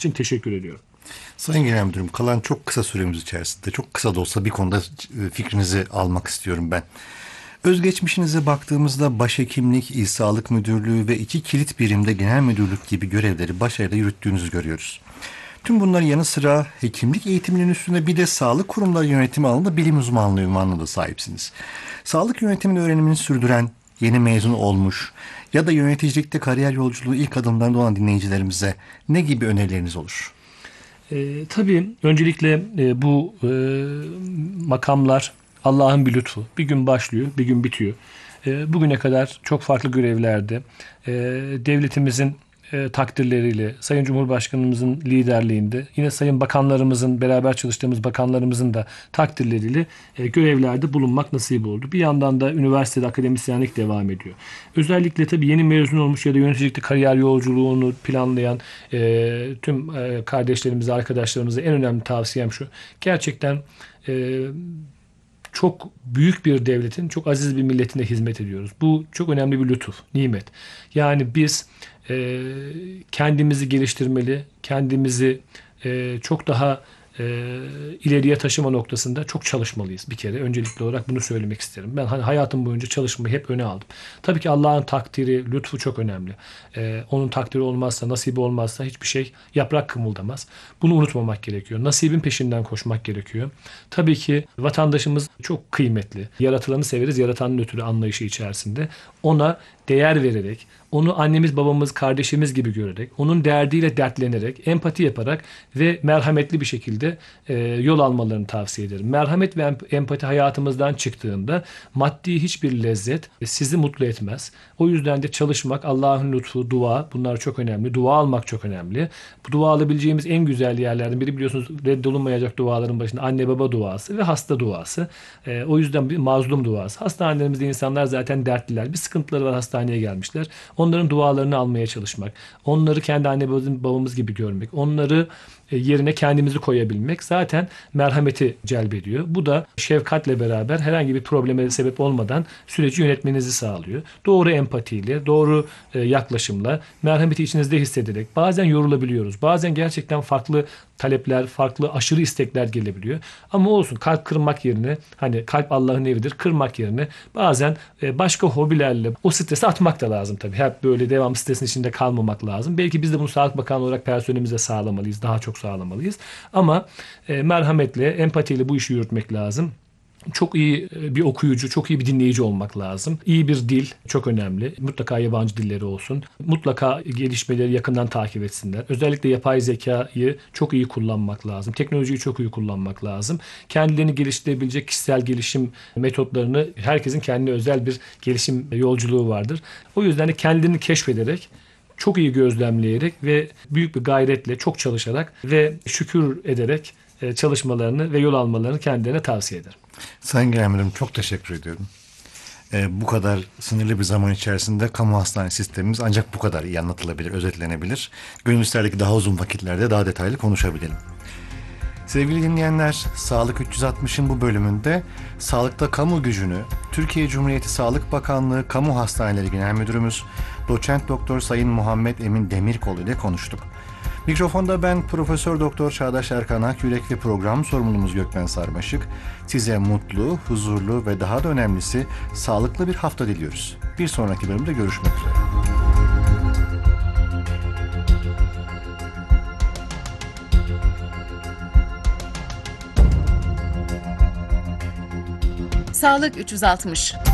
için teşekkür ediyorum. Sayın Genel Müdürüm, kalan çok kısa süremiz içerisinde çok kısa da olsa bir konuda fikrinizi almak istiyorum ben. Özgeçmişinize baktığımızda başhekimlik, İl Sağlık Müdürlüğü ve 2 kilit birimde genel müdürlük gibi görevleri başarıyla yürüttüğünüzü görüyoruz. Tüm bunların yanı sıra hekimlik eğitiminin üstünde bir de sağlık kurumları yönetimi alanında bilim uzmanlığı unvanına da sahipsiniz. Sağlık yönetiminin öğrenimini sürdüren, yeni mezun olmuş ya da yöneticilikte kariyer yolculuğu ilk adımlarında olan dinleyicilerimize ne gibi önerileriniz olur? Tabii öncelikle bu makamlar Allah'ın bir lütfu. Bir gün başlıyor, bir gün bitiyor. Bugüne kadar çok farklı görevlerde devletimizin takdirleriyle, Sayın Cumhurbaşkanımızın liderliğinde, yine Sayın Bakanlarımızın, beraber çalıştığımız bakanlarımızın da takdirleriyle görevlerde bulunmak nasip oldu. Bir yandan da üniversitede akademisyenlik devam ediyor. Özellikle tabii yeni mezun olmuş ya da yöneticilikte kariyer yolculuğunu planlayan tüm kardeşlerimize, arkadaşlarımıza en önemli tavsiyem şu. Gerçekten çok büyük bir devletin, çok aziz bir milletine hizmet ediyoruz. Bu çok önemli bir lütuf, nimet. Yani biz kendimizi geliştirmeli, kendimizi çok daha ileriye taşıma noktasında çok çalışmalıyız bir kere. Öncelikli olarak bunu söylemek isterim. Ben hayatım boyunca çalışmayı hep öne aldım. Tabii ki Allah'ın takdiri, lütfu çok önemli. Onun takdiri olmazsa, nasibi olmazsa hiçbir şey yaprak kımıldamaz. Bunu unutmamak gerekiyor. Nasibin peşinden koşmak gerekiyor. Tabii ki vatandaşımız çok kıymetli. Yaratılanı severiz, yaratanın ötürü anlayışı içerisinde. Ona değer vererek, onu annemiz, babamız, kardeşimiz gibi görerek, onun derdiyle dertlenerek, empati yaparak ve merhametli bir şekilde yol almalarını tavsiye ederim. Merhamet ve empati hayatımızdan çıktığında maddi hiçbir lezzet sizi mutlu etmez. O yüzden de çalışmak, Allah'ın lütfu, dua, bunlar çok önemli. Dua almak çok önemli. Bu dua alabileceğimiz en güzel yerlerden biri, biliyorsunuz, reddolunmayacak duaların başında anne baba duası ve hasta duası. O yüzden bir mazlum duası. Hastanelerimizde insanlar zaten dertliler. Bir sıkıntıları var, hastaneye gelmişler. Onların dualarını almaya çalışmak, onları kendi anne babamız gibi görmek, onları yerine kendimizi koyabilmek zaten merhameti celbediyor. Bu da şefkatle beraber herhangi bir probleme sebep olmadan süreci yönetmenizi sağlıyor. Doğru empatiyle, doğru yaklaşımla, merhameti içinizde hissederek bazen yorulabiliyoruz. Bazen gerçekten farklı talepler, farklı aşırı istekler gelebiliyor. Ama olsun, kalp kırmak yerine, hani kalp Allah'ın evidir, kırmak yerine bazen başka hobilerle o stresi atmak da lazım tabii. Hep böyle devam stresin içinde kalmamak lazım. Belki biz de bunu Sağlık Bakanlığı olarak personelimize sağlamalıyız. Daha çok sağlamalıyız. Ama merhametle, empatiyle bu işi yürütmek lazım. Çok iyi bir okuyucu, çok iyi bir dinleyici olmak lazım. İyi bir dil çok önemli. Mutlaka yabancı dilleri olsun. Mutlaka gelişmeleri yakından takip etsinler. Özellikle yapay zekayı çok iyi kullanmak lazım. Teknolojiyi çok iyi kullanmak lazım. Kendilerini geliştirebilecek kişisel gelişim metotlarını, herkesin kendine özel bir gelişim yolculuğu vardır. O yüzden de kendilerini keşfederek, çok iyi gözlemleyerek ve büyük bir gayretle, çok çalışarak ve şükür ederek çalışmalarını ve yol almalarını kendilerine tavsiye ederim. Sayın Genel Müdürüm, çok teşekkür ediyorum. Bu kadar sınırlı bir zaman içerisinde kamu hastane sistemimiz ancak bu kadar iyi anlatılabilir, özetlenebilir. Gönül isterdi ki daha uzun vakitlerde daha detaylı konuşabilelim. Sevgili dinleyenler, Sağlık 360'ın bu bölümünde sağlıkta kamu gücünü Türkiye Cumhuriyeti Sağlık Bakanlığı Kamu Hastaneleri Genel Müdürümüz Doçent Doktor Sayın Muhammed Emin Demirkol ile konuştuk. Mikrofonda ben Profesör Doktor Çağdaş Erkan Akyürek ve program sorumlumuz Gökmen Sarmaşık. Size mutlu, huzurlu ve daha da önemlisi sağlıklı bir hafta diliyoruz. Bir sonraki bölümde görüşmek üzere. Sağlık 360